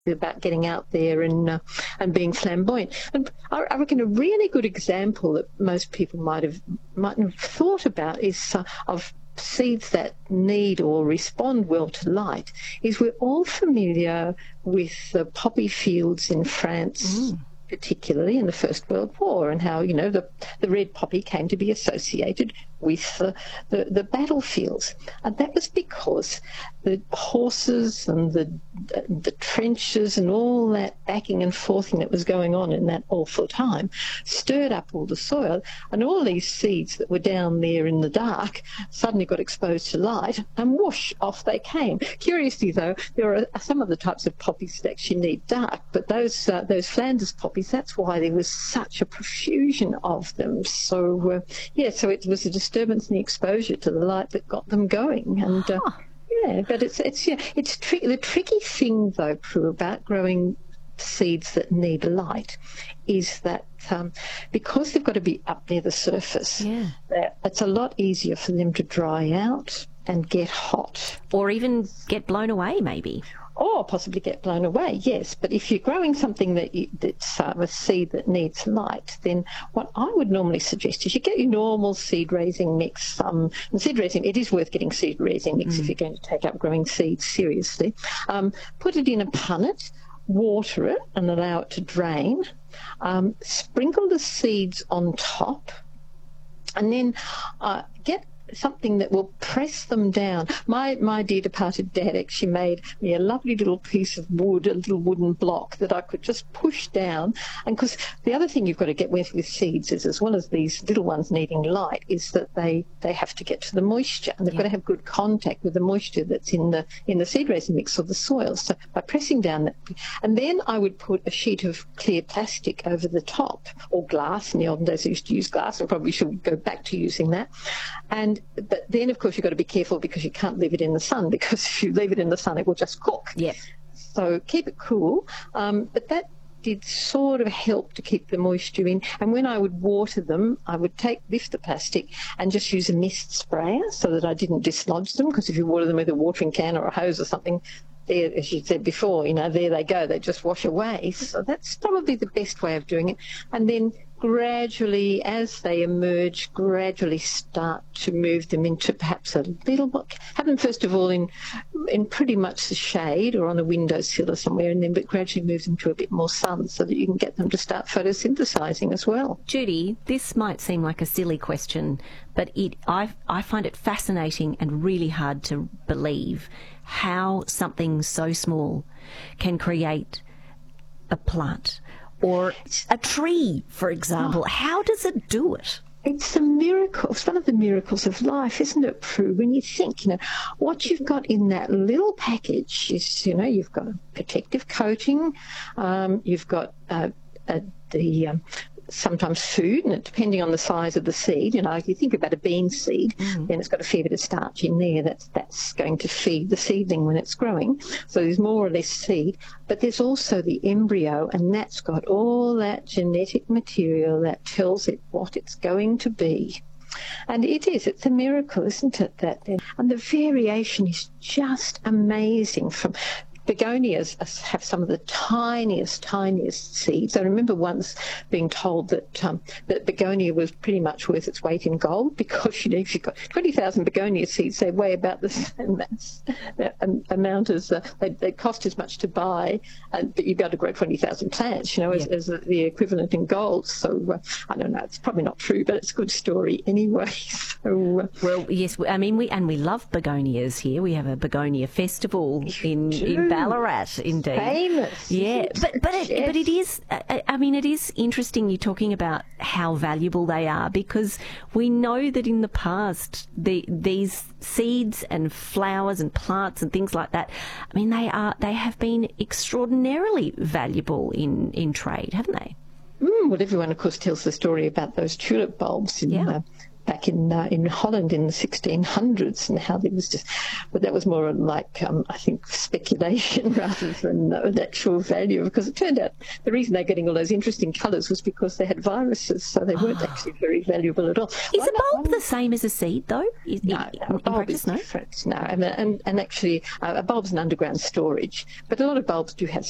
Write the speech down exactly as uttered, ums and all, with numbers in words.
about getting out there and uh, and being flamboyant. And I, I reckon a really good example that most people might have mightn't have thought about is uh, of seeds that need or respond well to light is we're all familiar with the poppy fields in France. Mm. Particularly in the First World War, and how, you know, the, the red poppy came to be associated with the, the, the battlefields. And that was because the horses and the, the trenches and all that backing and forthing that was going on in that awful time stirred up all the soil, and all these seeds that were down there in the dark suddenly got exposed to light, and whoosh, off they came. Curiously, though, there are some of the types of poppies that actually need dark, but those, uh, those Flanders poppies, that's why there was such a profusion of them. So, uh, yeah, so it was a disturbance in the exposure to the light that got them going. And uh, yeah, but it's it's yeah, it's tri- the tricky thing though, Prue, about growing seeds that need light is that um, because they've got to be up near the surface, yeah. that it's a lot easier for them to dry out and get hot, or even get blown away, maybe. Or possibly get blown away, yes. But if you're growing something that you, that's uh, a seed that needs light, then what I would normally suggest is you get your normal seed raising mix. Um, and seed raising, it is worth getting seed raising mix mm. if you're going to take up growing seeds seriously. Um, put it in a punnet, water it and allow it to drain. Um, sprinkle the seeds on top, and then uh, get something that will press them down. My my dear departed dad actually made me a lovely little piece of wood, a little wooden block that I could just push down. And because the other thing you've got to get with with seeds is, as well as these little ones needing light, is that they they have to get to the moisture, and they've yeah. got to have good contact with the moisture that's in the in the seed raising mix of the soil. So by pressing down that, and then I would put a sheet of clear plastic over the top, or glass. In the olden days I used to use glass. I probably should go back to using that. And but then, of course, you've got to be careful because you can't leave it in the sun, because if you leave it in the sun, it will just cook. Yeah. So keep it cool. Um, but that did sort of help to keep the moisture in. And when I would water them, I would take lift the plastic and just use a mist sprayer so that I didn't dislodge them, because if you water them with a watering can or a hose or something, there, as you said before, you know, there they go. They just wash away. So that's probably the best way of doing it. And then gradually, as they emerge, gradually start to move them into perhaps a little bit. Have them first of all in in pretty much the shade or on a windowsill or somewhere, and then but gradually move them to a bit more sun so that you can get them to start photosynthesizing as well. Judy, this might seem like a silly question, but it I I find it fascinating and really hard to believe how something so small can create a plant. Or a tree, for example. Oh. How does it do it? It's a miracle. It's one of the miracles of life, isn't it, Prue? When you think, you know, what you've got in that little package is, you know, you've got a protective coating, um, you've got uh, uh, the... Um, sometimes food, and depending on the size of the seed, you know, if you think about a bean seed, mm. then it's got a fair bit of starch in there. That's that's going to feed the seedling when it's growing. So there's more or less seed, but there's also the embryo, and that's got all that genetic material that tells it what it's going to be. And it is, it's a miracle, isn't it? That and the variation is just amazing. From begonias have some of the tiniest, tiniest seeds. I remember once being told that um, that begonia was pretty much worth its weight in gold, because, you know, if you've got twenty thousand begonia seeds, they weigh about the same mass, um, amount as, uh, they, they cost as much to buy, uh, but you've got to grow twenty thousand plants, you know, as, yeah. as the equivalent in gold. So, uh, I don't know, it's probably not true, but it's a good story anyway. So, uh, well, yes, I mean, we and we love begonias here. We have a begonia festival in, in Ballarat, indeed. Famous. Yeah, but but it, yes. but it is. I mean, it is interesting. You're talking about how valuable they are, because we know that in the past, the these seeds and flowers and plants and things like that, I mean, they are they have been extraordinarily valuable in in trade, haven't they? Mm, well, everyone, of course, tells the story about those tulip bulbs in. Yeah. Uh, back in uh, in Holland in the sixteen hundreds, and how there was just, but that was more like, um, I think, speculation rather than uh, actual value, because it turned out the reason they're getting all those interesting colours was because they had viruses, so they weren't oh. actually very valuable at all. Is Why a bulb not? the same as a seed, though? Is, no, in, no, in bulb practice, is no? different. No, and, and, and actually uh, a bulb's an underground storage, but a lot of bulbs do have